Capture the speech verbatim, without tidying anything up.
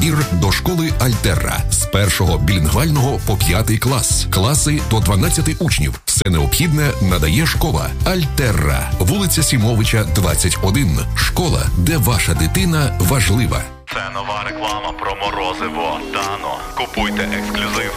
Добір до школи Альтерра з першого білінгвального по п'ятий клас. Класи до дванадцяти учнів. Все необхідне надає школа Альтерра. Вулиця Сімовича, двадцять один. Школа, де ваша дитина важлива. Це нова реклама про морозиво Дано. Купуйте ексклюзив